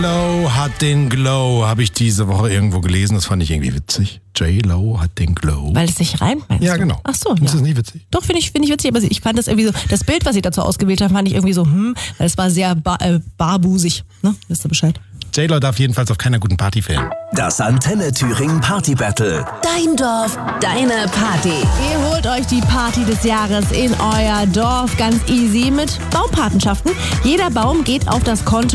J-Lo hat den Glow, habe ich diese Woche irgendwo gelesen. Das fand ich irgendwie witzig. J-Lo hat den Glow. Weil es sich reimt, meinst du? Ja, genau. Ach so, Ist ja. das nicht witzig? Doch, finde ich witzig, aber ich fand das irgendwie so, das Bild, was ich dazu ausgewählt habe, fand ich irgendwie so, weil es war sehr barbusig, ne? Wisst ihr Bescheid? J-Lo darf jedenfalls auf keiner guten Party fehlen. Das Antenne Thüringen Party Battle. Dein Dorf, deine Party. Ihr holt euch die Party des Jahres in euer Dorf ganz easy mit Baumpatenschaften. Jeder Baum geht auf das Konto